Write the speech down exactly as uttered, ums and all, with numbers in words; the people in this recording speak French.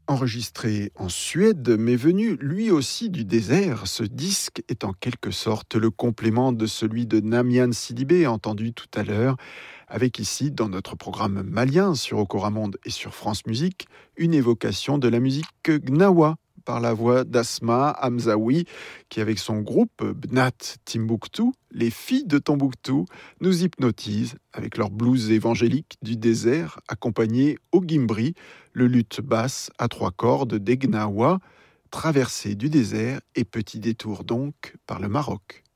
Enregistré en Suède, mais venu lui aussi du désert, ce disque est en quelque sorte le complément de celui de Namian Sidibé, entendu tout à l'heure, avec ici, dans notre programme malien sur Okoramonde et sur France Musique, une évocation de la musique gnawa par la voix d'Asma Hamzaoui, qui avec son groupe Bnat Timbuktu, les filles de Tombouctou, nous hypnotise avec leur blues évangélique du désert, accompagné au gimbri, le luth basse à trois cordes des gnawa, traversée du désert et petit détour donc par le Maroc.